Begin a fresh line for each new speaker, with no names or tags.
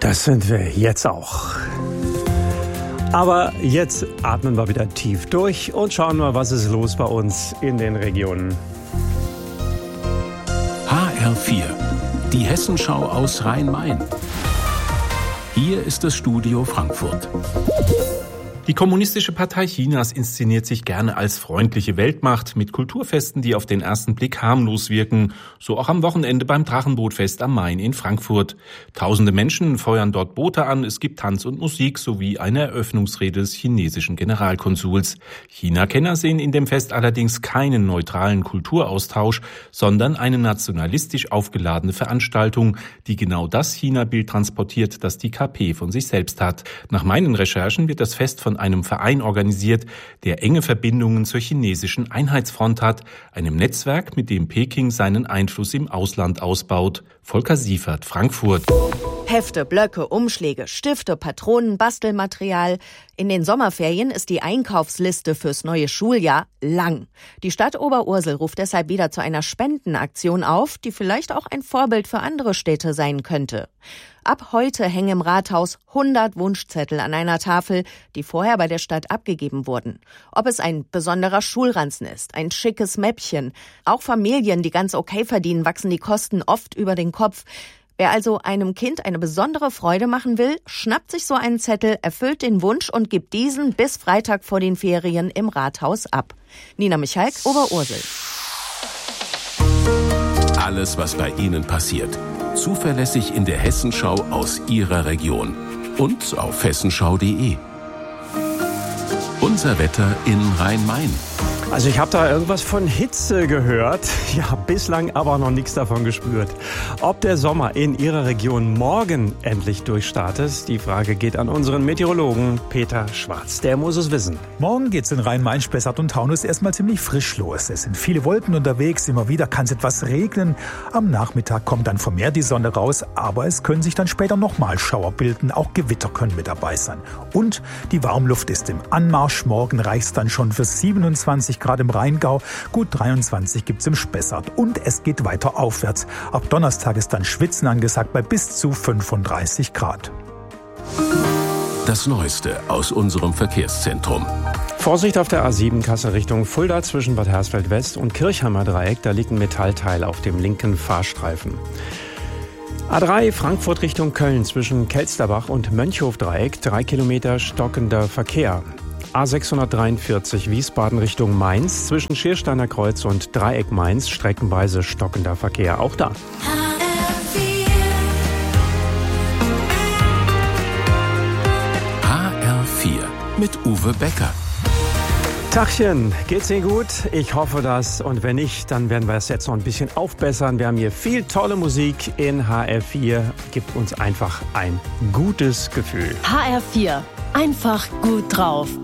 Das sind wir jetzt auch. Aber jetzt atmen wir wieder tief durch und schauen mal, was ist los bei uns in den Regionen.
HR4, die Hessenschau aus Rhein-Main. Hier ist das Studio Frankfurt.
Die Kommunistische Partei Chinas inszeniert sich gerne als freundliche Weltmacht mit Kulturfesten, die auf den ersten Blick harmlos wirken. So auch am Wochenende beim Drachenbootfest am Main in Frankfurt. Tausende Menschen feuern dort Boote an, es gibt Tanz und Musik sowie eine Eröffnungsrede des chinesischen Generalkonsuls. China-Kenner sehen in dem Fest allerdings keinen neutralen Kulturaustausch, sondern eine nationalistisch aufgeladene Veranstaltung, die genau das China-Bild transportiert, das die KP von sich selbst hat. Nach meinen Recherchen wird das Fest von einem Verein organisiert, der enge Verbindungen zur chinesischen Einheitsfront hat, einem Netzwerk, mit dem Peking seinen Einfluss im Ausland ausbaut. Volker Siefert, Frankfurt.
Hefte, Blöcke, Umschläge, Stifte, Patronen, Bastelmaterial. In den Sommerferien ist die Einkaufsliste fürs neue Schuljahr lang. Die Stadt Oberursel ruft deshalb wieder zu einer Spendenaktion auf, die vielleicht auch ein Vorbild für andere Städte sein könnte. Ab heute hängen im Rathaus 100 Wunschzettel an einer Tafel, die vorher bei der Stadt abgegeben wurden. Ob es ein besonderer Schulranzen ist, ein schickes Mäppchen. Auch Familien, die ganz okay verdienen, wachsen die Kosten oft über den Kopf. Wer also einem Kind eine besondere Freude machen will, schnappt sich so einen Zettel, erfüllt den Wunsch und gibt diesen bis Freitag vor den Ferien im Rathaus ab. Nina Michalk, Oberursel.
Alles, was bei Ihnen passiert. Zuverlässig in der Hessenschau aus Ihrer Region. Und auf hessenschau.de. Unser Wetter in Rhein-Main.
Also ich habe da irgendwas von Hitze gehört, ja bislang aber noch nichts davon gespürt. Ob der Sommer in Ihrer Region morgen endlich durchstartet, die Frage geht an unseren Meteorologen Peter Schwarz. Der muss es wissen.
Morgen geht's in Rhein-Main, Spessart und Taunus erstmal ziemlich frisch los. Es sind viele Wolken unterwegs, immer wieder kann es etwas regnen. Am Nachmittag kommt dann vermehrt die Sonne raus, aber es können sich dann später nochmal Schauer bilden. Auch Gewitter können mit dabei sein. Und die Warmluft ist im Anmarsch. Morgen reicht's dann schon für 27 Grad im Rheingau, gut 23 gibt's im Spessart und es geht weiter aufwärts. Ab Donnerstag ist dann Schwitzen angesagt bei bis zu 35 Grad.
Das Neueste aus unserem Verkehrszentrum.
Vorsicht auf der A7 Kassel Richtung Fulda zwischen Bad Hersfeld West und Kirchheimer Dreieck, da liegt ein Metallteil auf dem linken Fahrstreifen. A3 Frankfurt Richtung Köln zwischen Kelsterbach und Mönchhof Dreieck, 3 Kilometer stockender Verkehr. A643 Wiesbaden Richtung Mainz zwischen Schiersteiner Kreuz und Dreieck Mainz streckenweise stockender Verkehr. Auch da.
HR4 mit Uwe Becker.
Tachchen, geht's Ihnen gut? Ich hoffe das. Und wenn nicht, dann werden wir es jetzt noch ein bisschen aufbessern. Wir haben hier viel tolle Musik in HR4. Gibt uns einfach ein gutes Gefühl.
HR4, einfach gut drauf.